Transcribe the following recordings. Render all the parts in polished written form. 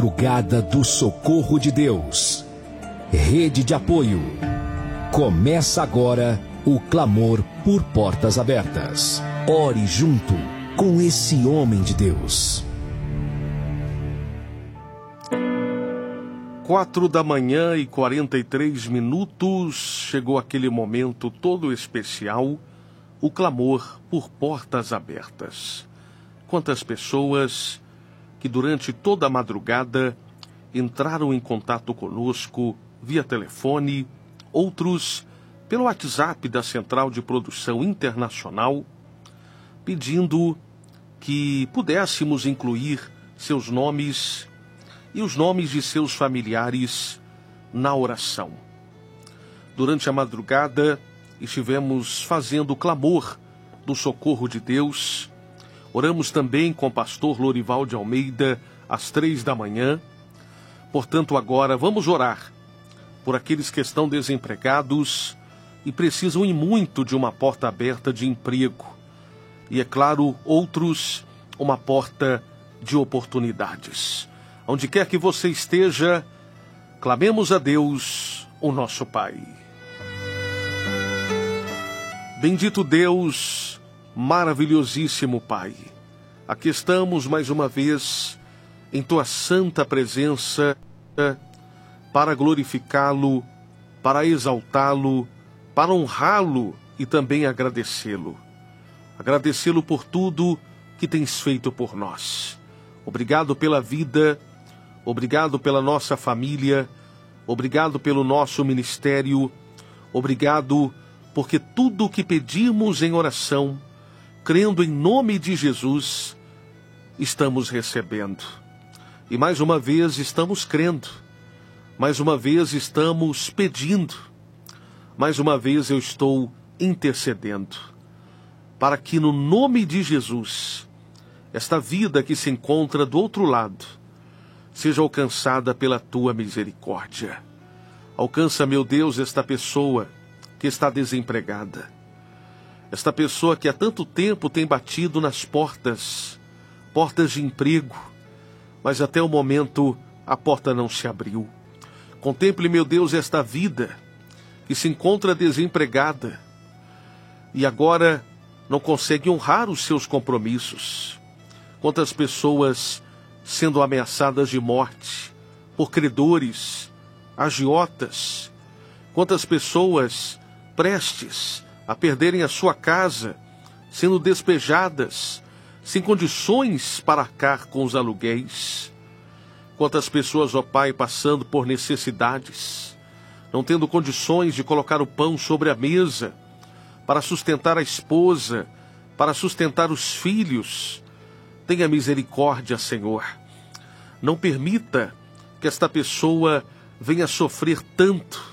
Madrugada do Socorro de Deus. Rede de apoio. Começa agora o clamor por portas abertas. Ore junto com esse homem de Deus. 4h43, chegou aquele momento todo especial, o clamor por portas abertas. Quantas pessoas que durante toda a madrugada entraram em contato conosco via telefone, outros pelo WhatsApp da Central de Produção Internacional, pedindo que pudéssemos incluir seus nomes e os nomes de seus familiares na oração. Durante a madrugada, estivemos fazendo o clamor do socorro de Deus. Oramos também com o pastor Lorival de Almeida às 3h. Portanto, agora vamos orar por aqueles que estão desempregados e precisam e muito de uma porta aberta de emprego. E, é claro, outros, uma porta de oportunidades. Onde quer que você esteja, clamemos a Deus, o nosso Pai. Bendito Deus, maravilhosíssimo Pai, aqui estamos mais uma vez em Tua santa presença para glorificá-lo, para exaltá-lo, para honrá-lo e também agradecê-lo. Agradecê-lo por tudo que tens feito por nós. Obrigado pela vida, obrigado pela nossa família, obrigado pelo nosso ministério, obrigado porque tudo o que pedimos em oração, crendo em nome de Jesus, estamos recebendo. E mais uma vez estamos crendo, mais uma vez estamos pedindo, mais uma vez eu estou intercedendo, para que no nome de Jesus, esta vida que se encontra do outro lado, seja alcançada pela Tua misericórdia. Alcança, meu Deus, esta pessoa que está desempregada. Esta pessoa que há tanto tempo tem batido nas portas de emprego, mas até o momento a porta não se abriu. Contemple, meu Deus, esta vida que se encontra desempregada e agora não consegue honrar os seus compromissos. Quantas pessoas sendo ameaçadas de morte por credores, agiotas, quantas pessoas prestes a perderem a sua casa, sendo despejadas, sem condições para arcar com os aluguéis. Quantas pessoas, ó Pai, passando por necessidades, não tendo condições de colocar o pão sobre a mesa, para sustentar a esposa, para sustentar os filhos. Tenha misericórdia, Senhor. Não permita que esta pessoa venha sofrer tanto,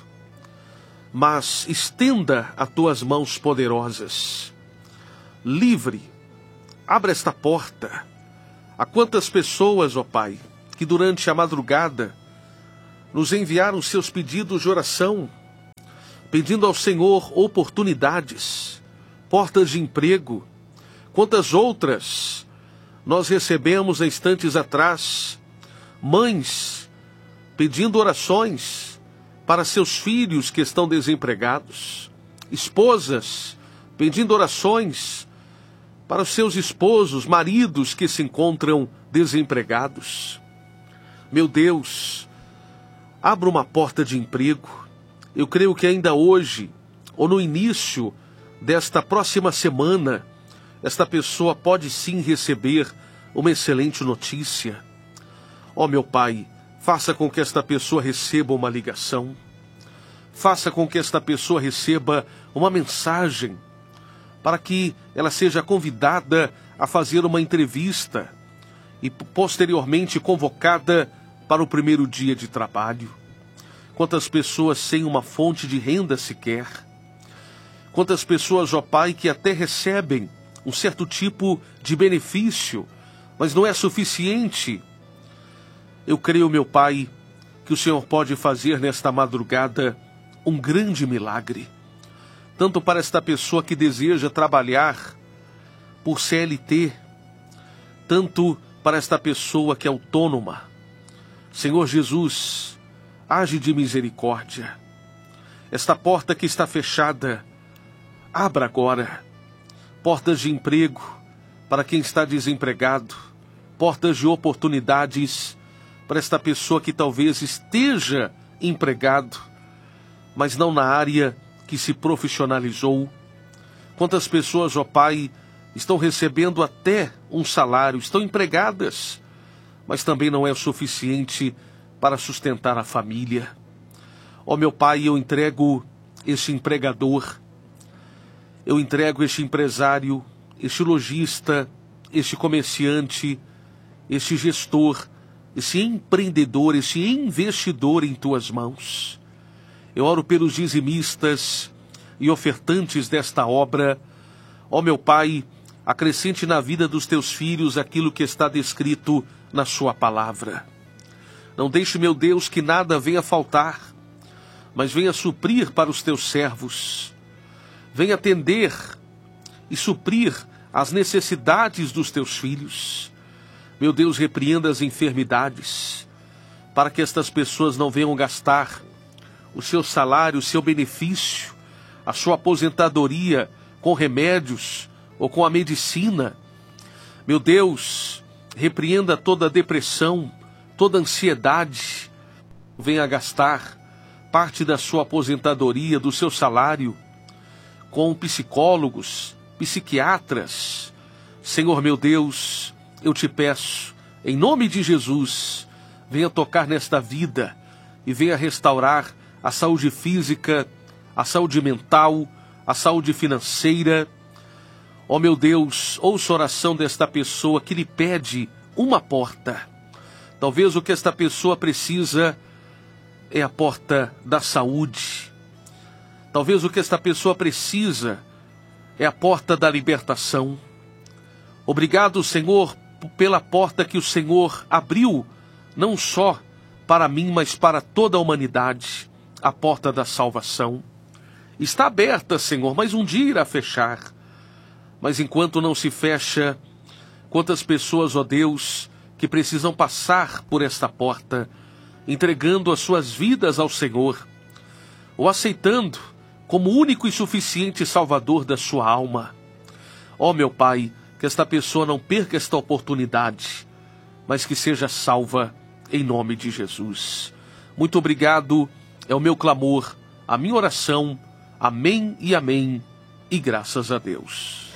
mas estenda as Tuas mãos poderosas. Livre, abra esta porta. Há quantas pessoas, ó Pai, que durante a madrugada nos enviaram seus pedidos de oração, pedindo ao Senhor oportunidades, portas de emprego. Quantas outras nós recebemos há instantes atrás, mães pedindo orações para seus filhos que estão desempregados, esposas pedindo orações para os seus esposos, maridos que se encontram desempregados. Meu Deus, abra uma porta de emprego. Eu creio que ainda hoje, ou no início desta próxima semana, esta pessoa pode sim receber uma excelente notícia. Ó meu Pai, faça com que esta pessoa receba uma ligação. Faça com que esta pessoa receba uma mensagem, para que ela seja convidada a fazer uma entrevista e posteriormente convocada para o primeiro dia de trabalho. Quantas pessoas sem uma fonte de renda sequer. Quantas pessoas, ó Pai, que até recebem um certo tipo de benefício, mas não é suficiente. Eu creio, meu Pai, que o Senhor pode fazer nesta madrugada um grande milagre, tanto para esta pessoa que deseja trabalhar por CLT, tanto para esta pessoa que é autônoma, Senhor Jesus, age de misericórdia. Esta porta que está fechada, abra agora. Portas de emprego para quem está desempregado, portas de oportunidades para esta pessoa que talvez esteja empregado, mas não na área que se profissionalizou. Quantas pessoas, ó Pai, estão recebendo até um salário, estão empregadas, mas também não é o suficiente para sustentar a família. Ó meu Pai, eu entrego este empregador, eu entrego este empresário, este lojista, este comerciante, este gestor, esse empreendedor, esse investidor em tuas mãos. Eu oro pelos dizimistas e ofertantes desta obra. Ó meu Pai, acrescente na vida dos teus filhos aquilo que está descrito na sua palavra. Não deixe, meu Deus, que nada venha faltar, mas venha suprir para os teus servos. Venha atender e suprir as necessidades dos teus filhos. Meu Deus, repreenda as enfermidades, para que estas pessoas não venham gastar o seu salário, o seu benefício, a sua aposentadoria com remédios ou com a medicina. Meu Deus, repreenda toda a depressão, toda a ansiedade. Venha gastar parte da sua aposentadoria, do seu salário, com psicólogos, psiquiatras. Senhor meu Deus, eu te peço, em nome de Jesus, venha tocar nesta vida e venha restaurar a saúde física, a saúde mental, a saúde financeira. Ó meu Deus, ouça a oração desta pessoa que lhe pede uma porta. Talvez o que esta pessoa precisa é a porta da saúde. Talvez o que esta pessoa precisa é a porta da libertação. Obrigado, Senhor, pela porta que o Senhor abriu, não só para mim, mas para toda a humanidade, a porta da salvação. Está aberta, Senhor, mas um dia irá fechar. Mas enquanto não se fecha, quantas pessoas, ó Deus, que precisam passar por esta porta, entregando as suas vidas ao Senhor, ou aceitando como único e suficiente Salvador da sua alma. Ó meu Pai, que esta pessoa não perca esta oportunidade, mas que seja salva em nome de Jesus. Muito obrigado, é o meu clamor, a minha oração. Amém e amém, e graças a Deus.